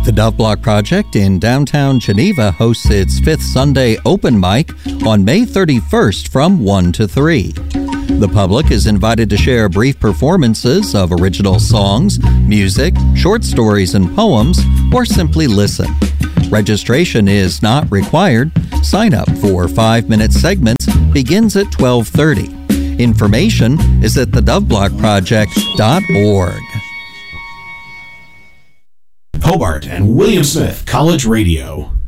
The Dove Block Project in downtown Geneva hosts its fifth Sunday open mic on May 31st from 1 to 3. The public is invited to share brief performances of original songs, music, short stories, and poems, or simply listen. Registration is not required. Sign up for 5-minute segments begins at 12:30. Information is at thedoveblockproject.org. Hobart and William Smith College Radio.